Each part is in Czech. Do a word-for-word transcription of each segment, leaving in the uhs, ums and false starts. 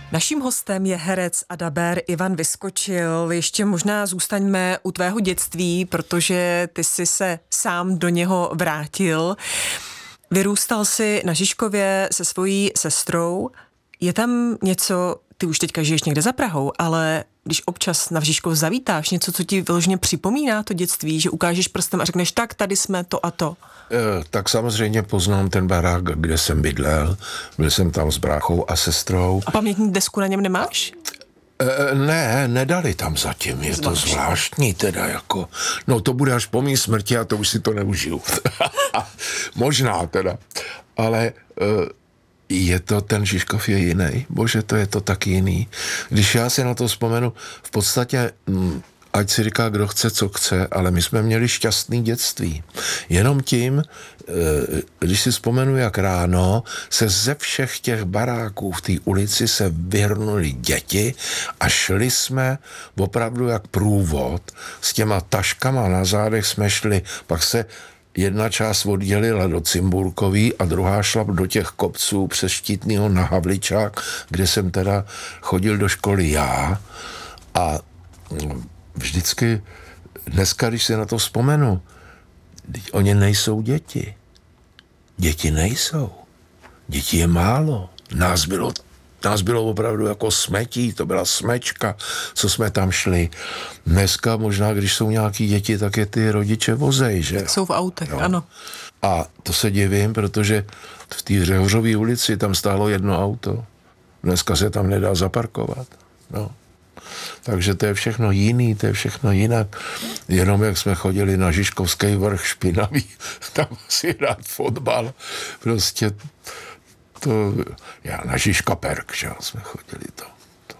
Naším hostem je herec a dabér Ivan Vyskočil. Ještě možná zůstaňme u tvého dětství, protože ty jsi se sám do něho vrátil. Vyrůstal jsi na Žižkově se svojí sestrou. Je tam něco, ty už teďka žiješ někde za Prahou, ale když občas na Žižkov zavítáš, něco, co ti vyloženě připomíná to dětství, že ukážeš prstem a řekneš, tak tady jsme to a to. E, tak samozřejmě poznám ten barák, kde jsem bydlel. Byl jsem tam s bráchou a sestrou. A pamětní desku na něm nemáš? E, ne, nedali tam zatím. Je to zvláštní teda jako. No to bude až po mý smrti a to už si to neužiju. Možná teda. Ale e, je to, ten Žižkov je jiný. Bože, to je to tak jiný. Když já si na to vzpomenu, v podstatě, m, ať si říká, kdo chce, co chce, ale my jsme měli šťastný dětství. Jenom tím, e, když si vzpomenu, jak ráno se ze všech těch baráků v té ulici se vyhrnuli děti a šli jsme opravdu jak průvod. S těma taškama na zádech jsme šli, pak se jedna část oddělila do Cimburkový a druhá šla do těch kopců přes Štítnýho na Havličák, kde jsem teda chodil do školy já. A vždycky, dneska, když si na to vzpomenu, oni nejsou děti. Děti nejsou. Děti je málo. Nás bylo, nás bylo opravdu jako smetí, to byla smečka, co jsme tam šli. Dneska možná, když jsou nějaký děti, tak je ty rodiče vozej, že? Jsou v autech, jo. Ano. A to se divím, protože v té Řehořové ulici tam stálo jedno auto. Dneska se tam nedá zaparkovat. No. Takže to je všechno jiný, to je všechno jinak. Jenom jak jsme chodili na Žižkovský vrch špinavý, tam si hrát fotbal. Prostě to, já na Žižkoperk, že jsme chodili to. to.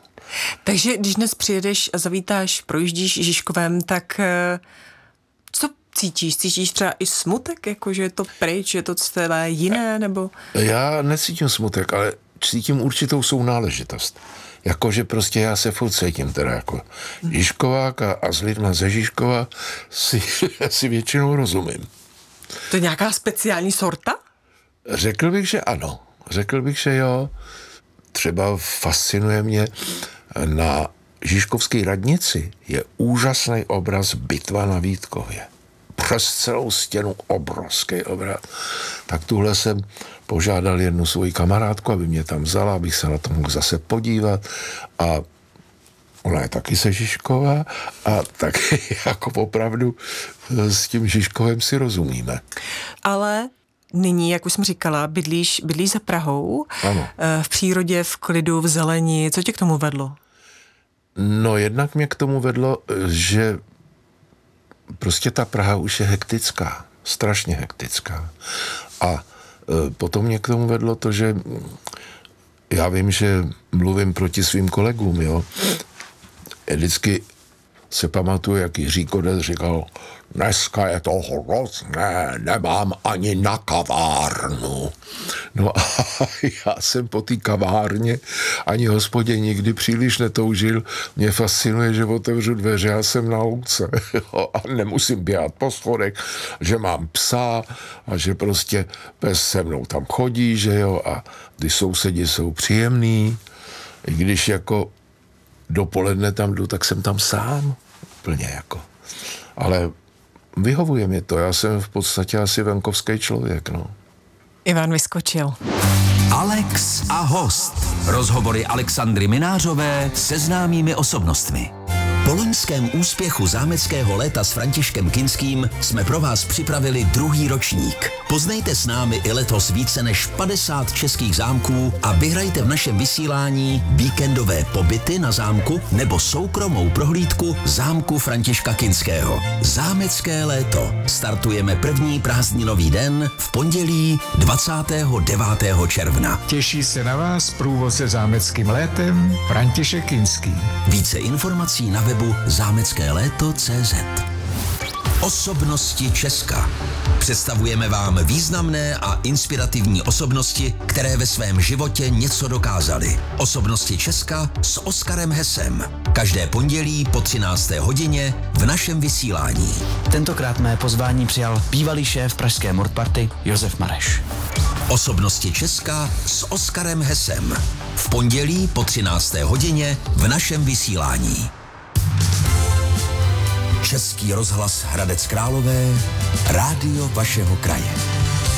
Takže když dnes přijedeš a zavítáš, projíždíš Žižkovem, tak co cítíš? Cítíš třeba i smutek, jako že je to pryč, je to celé jiné, nebo? Já necítím smutek, ale cítím určitou sounáležitost. Jakože prostě já se furt cítím teda jako Žižkovák a, a s lidma ze Žižkova si, si většinou rozumím. To je nějaká speciální sorta? Řekl bych, že ano. Řekl bych, že jo. Třeba fascinuje mě na Žižkovské radnici je úžasný obraz Bitva na Vítkově. Přes celou stěnu obrovský obraz. Tak tuhle jsem požádal jednu svoji kamarádku, aby mě tam vzala, abych se na to mohl zase podívat. A ona je taky se Žižkova a taky jako opravdu s tím Žižkovem si rozumíme. Ale nyní, jak už jsem říkala, bydlíš, bydlíš za Prahou, ano. V přírodě, v klidu, v zelení. Co tě k tomu vedlo? No jednak mě k tomu vedlo, že prostě ta Praha už je hektická, strašně hektická. A e, potom mě k tomu vedlo to, že já vím, že mluvím proti svým kolegům, jo. Vždycky se pamatuju, jak Jiří Kodec říkal, dneska je to hrozné, nemám ani na kavárnu. No a já jsem po té kavárně ani hospodě nikdy příliš netoužil. Mě fascinuje, že otevřu dveře, já jsem na louce a nemusím běhat po schodech, že mám psa a že prostě pes se mnou tam chodí, že jo, a ty sousedi jsou příjemný. I když jako dopoledne tam jdu, tak jsem tam sám. Úplně jako. Ale vyhovuje mi to. Já jsem v podstatě asi venkovský člověk, no. Ivan Vyskočil. Alex a host. Rozhovory Alexandry Minářové se známými osobnostmi. Po loňském úspěchu zámeckého léta s Františkem Kinským jsme pro vás připravili druhý ročník. Poznejte s námi i letos více než padesát českých zámků a vyhrajte v našem vysílání víkendové pobyty na zámku nebo soukromou prohlídku zámku Františka Kinského. Zámecké léto. Startujeme první prázdninový den v pondělí dvacátého devátého června. Těší se na vás průvodce zámeckým létem František Kinský. Více informací na webu zámecké léto tečka cé zet. Osobnosti Česka. Představujeme vám významné a inspirativní osobnosti, které ve svém životě něco dokázaly. Osobnosti Česka s Oskarem Hesem. Každé pondělí po třinácté hodině v našem vysílání. Tentokrát mé pozvání přijal bývalý šéf pražské Mordparty Josef Mareš. Osobnosti Česka s Oskarem Hesem. V pondělí po třinácté hodině v našem vysílání. Český rozhlas Hradec Králové, rádio vašeho kraje.